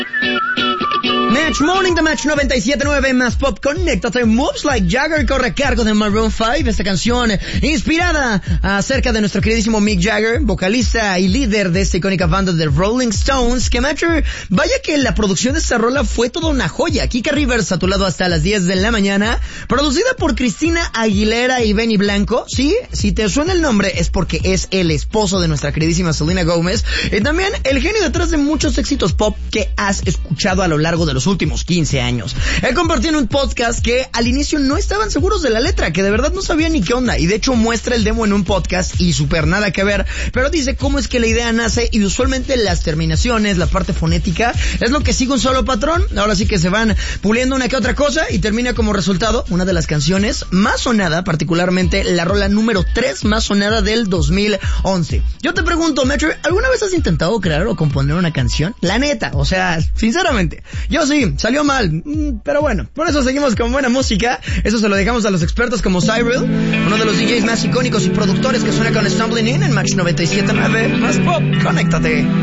Match Morning de Match 97.9 más pop. Conéctate. Moves Like Jagger corre a cargo de Maroon 5. Esta canción inspirada acerca de nuestro queridísimo Mick Jagger, vocalista y líder de esta icónica banda de Rolling Stones. Que Match, vaya que la producción de esta rola fue toda una joya. Kika Rivers a tu lado hasta las 10 de la mañana. Producida por Cristina Aguilera y Benny Blanco. Sí, si te suena el nombre es porque es el esposo de nuestra queridísima Selena Gomez. Y también el genio detrás de muchos éxitos pop que has escuchado a lo largo de los últimos 15 años. Él compartió en un podcast que al inicio no estaban seguros de la letra, que de verdad no sabía ni qué onda, y de hecho muestra el demo en un podcast y súper nada que ver, pero dice cómo es que la idea nace y usualmente las terminaciones, la parte fonética, es lo que sigue un solo patrón. Ahora sí que se van puliendo una que otra cosa y termina como resultado una de las canciones más sonada, particularmente la rola número 3 más sonada del 2011. Yo te pregunto, Metro, ¿alguna vez has intentado crear o componer una canción? La neta, o sea, sinceramente, yo sí, salió mal, pero bueno, por eso seguimos con buena música. Eso se lo dejamos a los expertos como Cyril, uno de los DJs más icónicos y productores que suena con Stumbling In en Match 97.9 más pop. Conéctate.